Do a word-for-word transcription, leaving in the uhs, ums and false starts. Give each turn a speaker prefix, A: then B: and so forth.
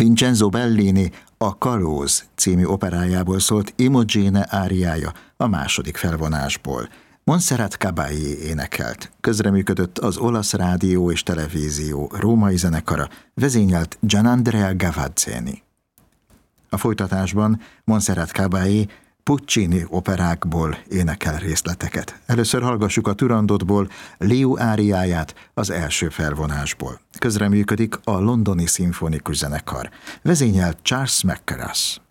A: Vincenzo Bellini a Kalóz című operájából szólt Imogene áriája a második felvonásból. Montserrat Caballé énekelt. Közreműködött az olasz rádió és televízió római zenekara, vezényelt Gianandrea Gavazzeni. A folytatásban Montserrat Caballé Puccini operákból énekel részleteket. Először hallgassuk a Turandotból Leo áriáját az első felvonásból. Közreműködik a Londoni Szimfonikus Zenekar. Vezényelt Charles Mackerras.